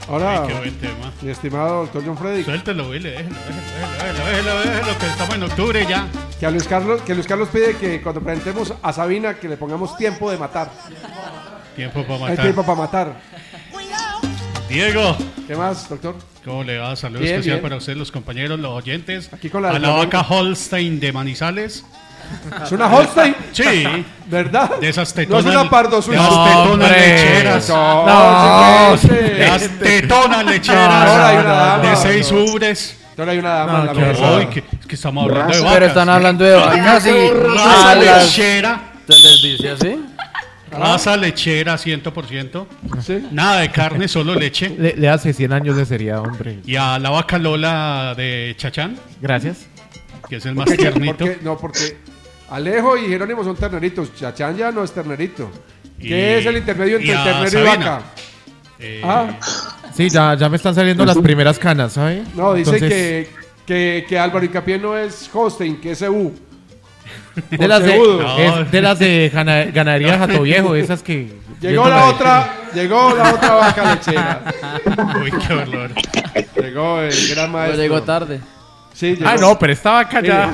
Ahora, Ay, qué buen tema. mi estimado doctor John Freddy, Suéltelo, Willy, déjelo, que estamos en octubre ya. que Luis Carlos pide que cuando presentemos a Sabina que le pongamos tiempo de matar. Tiempo para Hay matar. tiempo para matar. Diego, ¿Qué más, doctor? ¿cómo le va? Saludos Bien, especial bien. para ustedes, los compañeros, los oyentes. Aquí con la a la vaca Holstein de Manizales. ¿Es una Holstein? Sí, ¿Verdad? de esas No tetonas. es una pardo de suiza. las tetonas lecheras. No, De las tetonas lecheras. Ahora hay una dama. De 6 ubres. Ahora hay una dama en la qué mesa. Ay, que estamos hablando de vacas. Pero están hablando de vacas y Raza a las- lechera. ¿Se les dice así? Raza lechera 100%. Sí. Nada de carne, solo leche. Le hace 100 años de seriedad, hombre. Y a la vaca Lola de Chachán, Gracias. que es el más tiernito. Porque Alejo y Jerónimo son terneritos. Chachán ya no es ternerito. Y- ¿Qué es el intermedio entre y a ternero y Sabina. vaca? Eh, Ah, Sí, ya me están saliendo las primeras canas, ¿sabe? no, dice Entonces, que Álvaro Incapié no es Holstein, que es EU. de las de, Segudo. No. es de las de ganadería Jato Viejo, esas que... Llegó viendo la de- otra vaca lechera. Uy, qué horror. Llegó el gran No maestro. llegó tarde. Sí, llegó. Ah, no, pero estaba callada.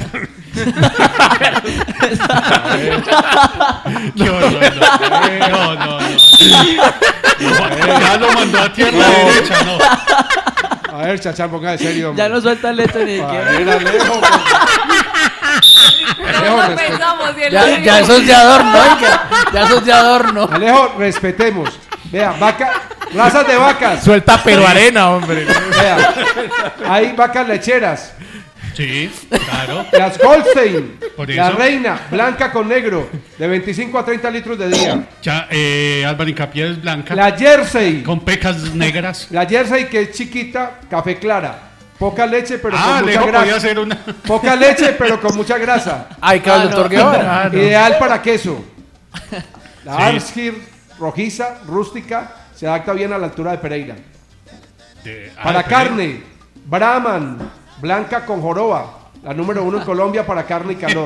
Qué horror. No. Ya lo mandó a tierra derecha, no. A ver, Chachán, ponga de serio. hombre. Ya no suelta leche ni A siquiera. ver, Alejo. Alejo, No pensamos y él Ya, lo ya dijo. eso es de adorno, oiga. Ya eso es de adorno. Alejo, respetemos. Vea, razas de vacas. Suelta pero arena, hombre. Vea, hay vacas lecheras. Sí, claro. Las Holstein, Por la eso. reina, blanca con negro, de 25 a 30 litros de día. Ya, Álvaro Incapié es blanca. La Jersey, Con pecas negras. la Jersey que es chiquita, café clara. Poca leche, pero con mucha Alejo podía grasa. hacer una. Poca leche, pero con mucha grasa. Ay, que el doctor Guevara. Ideal para queso. La Sí. Amsgir rojiza, rústica, se adapta bien a la altura de Pereira. Para pero- carne, Brahman, blanca con joroba. La número 1 en Colombia para carne y calor.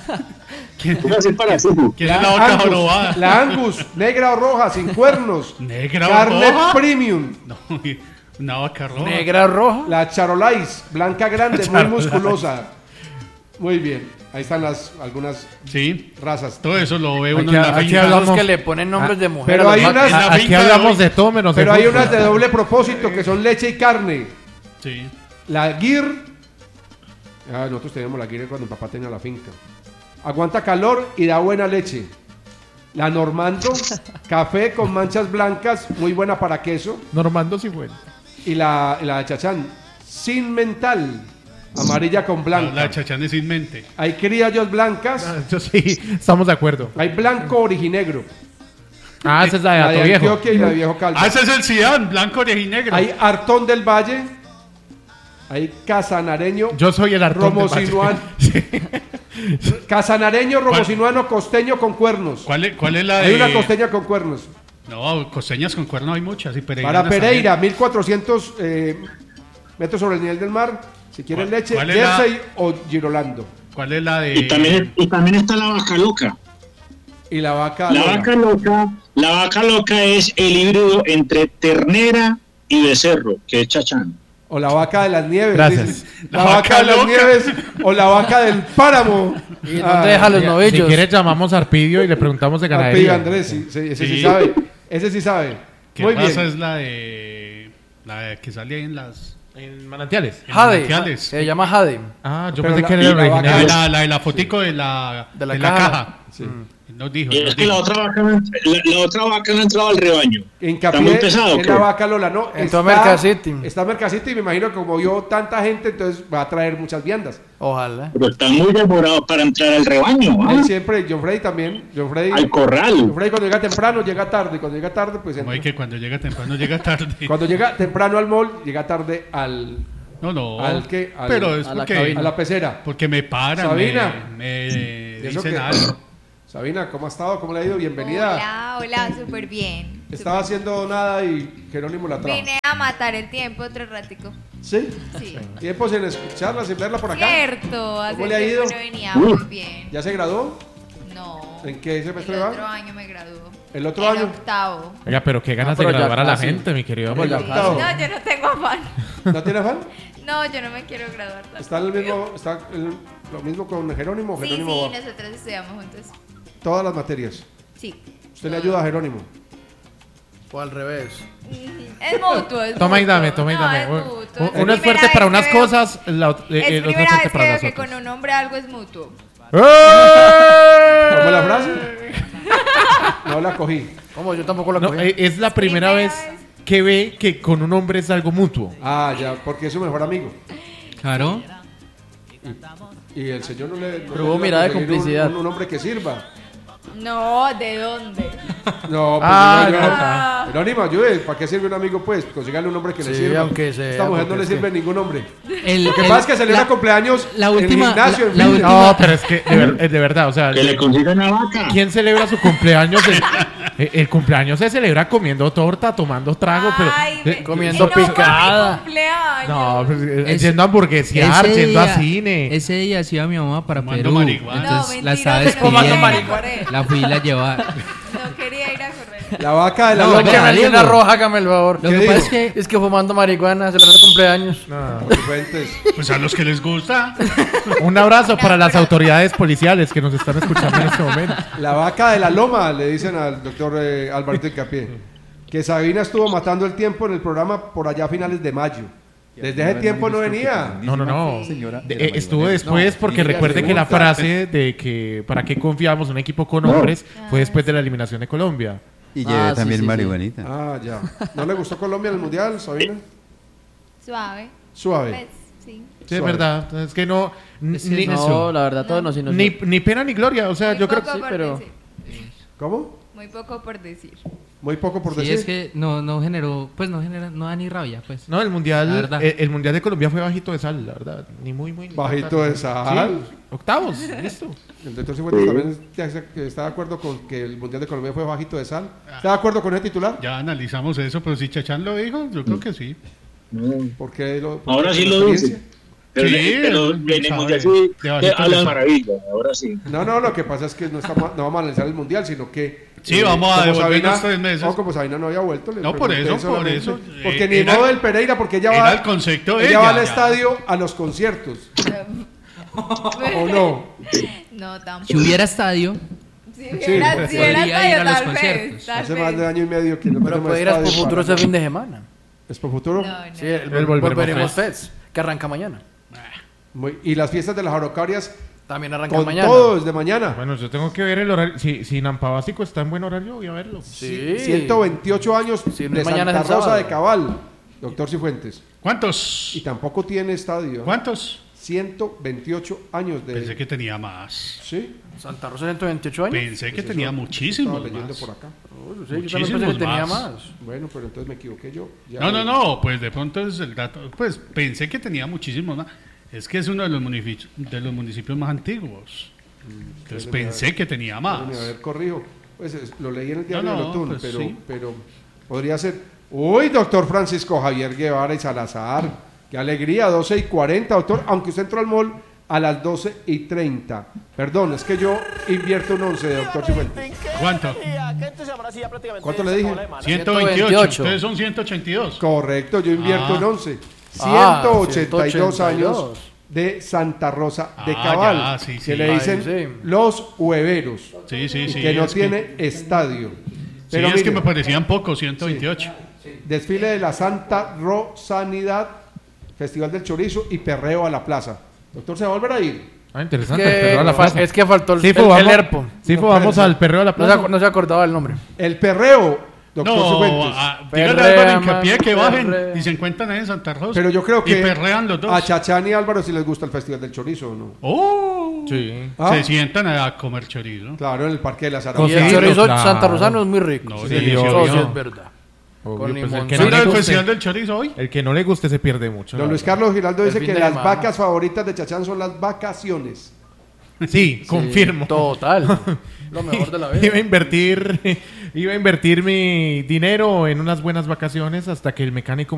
¿Quién es la vaca Angus, jorobada? la Angus, negra o roja, sin cuernos. ¿Negra o Carne roja? premium. No, una vaca roja. Negra roja. La Charolais, blanca grande, muy musculosa. Muy bien. Ahí están algunas Sí, razas. todo eso lo ve uno Aquí- en la aquí finca. hablamos- Los que le ponen nombres de mujer. pero a hay las unas- vacas. En la Aquí finca de hablamos hoy. de todo menos de Pero hay fútbol. unas de doble propósito que son leche y carne. Sí. La Gir. Nosotros teníamos la Gir cuando mi papá tenía la finca. Aguanta calor y da buena leche. La Normando, café con manchas blancas, muy buena para queso. Normando Cifuentes. Y la de Chachán, sin mental, amarilla con La blanca. chachán es sin mente. Hay criollas blancas, Yo sí, estamos de acuerdo. hay blanco originegro. Ah, esa es la de La de Jato Viejo. Antioquia y la de Viejo Calvo. Ah, ese es el Cidán, blanco, oreja y negro. Hay Artón del Valle, hay Casanareño, Yo soy el artón del Romosinuano. Valle. Casanareño, Romosinuano, costeño con cuernos. ¿Cuál es la de...? Hay una costeña con cuernos. No, costeñas con cuerno hay muchas. Y Para Pereira, 1400 metros sobre el nivel del mar. Si quieren ¿Cuál- leche, cuál es la- Jersey o Girolando. ¿Cuál es la de...? Y también está la vaca loca. Y la vaca. La Lola. vaca loca es el híbrido entre ternera y becerro, que es chachán. O la vaca de las nieves. Gracias. dicen. La, La vaca vaca de las loca. nieves o la vaca del páramo. ¿Y dónde deja los Si novillos? quieres llamamos a Arpidio y le preguntamos de Arpidio ganadería. Andrés, sí, ese sí Sí. sabe. Ese sí sabe. ¿Qué Muy pasa? bien. Es la de... La de que sale en las... En Manantiales. Jade. Manantiales. Se llama Jade. Ah, yo Pero pensé la- que era y el la vaca- original. La de la fotico de la caja. Sí. Nos dijo. Y nos es que la dijo. otra vaca no ha entrado al rebaño. Hincapié Está muy pesado, en ¿qué? la vaca Lola, ¿no? Está Mercacity. Está Mercacity y me imagino que como vio tanta gente, entonces va a traer muchas viandas. Ojalá. Pero están muy demorados para entrar al rebaño. ¿ah? Él siempre, John Freddy también. John Freddy Al corral. cuando llega temprano, llega tarde. Y cuando llega tarde, pues Como entra. hay que cuando llega temprano llega tarde. Cuando llega temprano al mall, llega tarde No. ¿Al qué? Pero es a la porque... cabina. a la pecera. Porque me paran. Sabina. Me ¿Eso dicen qué? algo. Sabina, ¿cómo ha estado? ¿Cómo le ha ido? Bienvenida. Hola, súper bien. Estaba haciendo nada y Jerónimo la trajo. Vine a matar el tiempo otro ratico. ¿Sí? Sí. Tiempo sin escucharla, sin verla por acá. Cierto, hace ¿Cómo le ha ido? tiempo no venía muy bien. ¿Ya se graduó? No. ¿En qué El semestre otro va? año me gradúo. ¿El otro En año? octavo. Oiga, pero qué ganas de pero ya graduar a la casi. gente, mi querido Pues amigo. ya octavo. No, yo no tengo afán. ¿No tiene afán? No, yo no me quiero graduar tampoco. ¿Está, lo mismo con Jerónimo? Sí, Jerónimo sí, va. nosotros estudiamos juntos. Todas las materias. Sí. ¿Usted le ayuda a Jerónimo? O al revés. Es mutuo, es Toma y mutuo. dame, toma y No, dame. es mutuo. Uno es primera fuerte vez para que unas veo- cosas, Es el otro es primera fuerte vez para que veo las que otras. con un hombre algo es mutuo. ¿Cómo es la frase? No la cogí. ¿Cómo? Yo tampoco lo No, cogí. es la primera vez que ve que con un hombre es algo mutuo. Ah, ya, porque es su mejor amigo. Claro. Y el señor no le. Pero hubo mirada de complicidad. Un hombre que sirva. No, ¿de dónde? No, pues Ah, digo yo, no. Jerónimo, ayude. ¿Para qué sirve un amigo? Pues consígale un hombre que le Sí, sirva. aunque sea, Esta mujer no porque le es sirve que- ningún hombre. El, Lo que pasa es que celebra cumpleaños la en última- gimnasio, la- en la fitness. última- No, pero es que de verdad, o sea, Que le consigan una vaca. ¿quién celebra su cumpleaños? El cumpleaños se celebra comiendo torta, tomando trago, pero Ay, me- comiendo y no fue mi picada. cumpleaños. no, pues, Ese- yendo a hamburguesear, ese yendo a día- cine. Ese día sí iba mi mamá para Fumando Perú. marihuana. Entonces No, la estaba mentiroso, no Fumando despidiendo. quería ir a correr. La fui y la llevar. No quería ir a correr. La vaca de la No, loma. vea, Que me Diego. una roja, hágame el favor. Lo ¿Qué que pasa dijo? es que Es que fumando marihuana, celebrar el cumpleaños. No. Fuentes. Pues a los que les gusta. Un abrazo para las autoridades policiales que nos están escuchando en este momento. La vaca de la loma, le dicen al doctor Alberto Incapié. Que Sabina estuvo matando el tiempo en el programa por allá a finales de mayo. Desde ese tiempo no venía. No. Señora Estuvo después porque diga, recuerde que la pregunta. frase de que para qué confiamos en un equipo con hombres fue después de la eliminación de Colombia. Y lleve Ah, sí, también sí, sí. marihuanita. Ah, ya. ¿No le gustó Colombia en el Mundial, Sabina? Suave. Suave. Pues, sí. Sí, es Suave. verdad. Es que no. Ni, No, la verdad, todo no, sí, no. ni pena ni gloria. O sea, Muy yo creo poco que. por pero- decir. ¿Cómo? Muy poco por decir. Muy poco por sí, decir. es que no generó, pues no da ni rabia, pues. No, el La mundial. verdad. El mundial de Colombia fue bajito de sal, la verdad. Ni muy. Ni Bajito de sal. Sí, octavos, listo. El doctor Cifuentes también está de acuerdo con que el Mundial de Colombia fue bajito de sal. ¿Está de acuerdo con ese titular? Ya analizamos eso, pero si Chachán lo dijo, yo creo que sí. ¿Por qué Ahora sí por lo experiencia? dice. Pero, Sí, pero él en el sabe. mundial sí De bajito habla de maravilla, ahora sí. No, lo que pasa es que no vamos a analizar el Mundial, sino que... Sí, vamos a como devolvernos 3 meses. No, como Sabina no había vuelto. le No, por pregunté eso, por solamente. eso. Porque ni Era- modo del Pereira, porque ella era va... el concepto de ella ella, va al ya. estadio a los conciertos. ¿O no? No, tampoco. Si hubiera estadio, Si hubiera, si Podría hubiera ir estadio, a los tal conciertos. vez. Tal Hace vez. más de año y medio que no Pero tenemos puede ir a estadio futuro para- este fin de semana. ¿Es por futuro? No, no. Sí, Volveremos volveremos Fest. Fest, que arranca mañana. Y las fiestas de las araucarias También arranca con mañana. todo desde mañana. Bueno, yo tengo que ver el horario. Si Nampa Básico está en buen horario, voy a verlo. Sí. 128 años Sí, no de es mañana, Santa es el Rosa sábado. de Cabal, doctor Cifuentes. Y ¿Cuántos? tampoco tiene estadio. ¿Cuántos? 128 años de... Pensé que tenía más. Sí, Santa Rosa 128 años. Pensé que Pues tenía eso muchísimos estaba leyendo más. por acá. Sí, yo también pensé Muchísimos que tenía más. más. Bueno, pero entonces me equivoqué yo. Ya No, pues de pronto es el dato. Pues pensé que tenía muchísimos más. Es que es uno de los municipios más antiguos. Entonces pensé que tenía más. A ver, corrijo. Pues lo leí en el diario No, de Lotún, pues sí. pero podría ser... Uy, doctor Francisco Javier Guevara y Salazar. Qué alegría, 12:40, doctor. Aunque usted entró al mall a las 12:30. Perdón, es que yo invierto un 11, doctor Cifuentes. ¿Cuánto? ¿Cuánto le dije? 128. Entonces son 182. Correcto, yo invierto Ah. en 11. Ah, 182 años 182. de Santa Rosa de Ah, Cabal. ya, sí, que sí. le dicen Ay, sí. los hueveros. Sí, sí, y sí. que no es tiene estadio. Sí, Pero es que mire, me parecían pocos, 128. desfile de la Santa Rosanidad, Festival del Chorizo y perreo a la plaza. Doctor, ¿se va a volver a ir? Ah, interesante. el perreo a la plaza. Es que faltó el, Sí, el, vamos, el ERPO. vamos al perreo a la No plaza. no se acordaba el nombre. El perreo, doctor No, Cifuentes. dígale a Perrea, Álvaro Hincapié que man, bajen perrea. y se encuentran ahí en Santa Rosa. Pero yo creo que Y perrean los dos. a Chachán y Álvaro sí les gusta el Festival del Chorizo, ¿o no? ¡Oh! Sí. ¿Ah? Se sientan a comer chorizo. Claro, en el Parque de las Y Arauzas. el Sí, chorizo claro. Santa Rosano es muy rico. No, Sí, delicioso. eso sí es verdad. Obvio, Con pues, el, limón. que ¿Sí no era le el guste, Festival del Chorizo hoy? el que no le guste se pierde mucho. Don la Luis verdad. Carlos Giraldo El dice fin que de las semana. vacas favoritas de Chachán son las vacaciones. Sí, confirmo. Total. Lo mejor de la vida. Iba a invertir mi dinero en unas buenas vacaciones hasta que el mecánico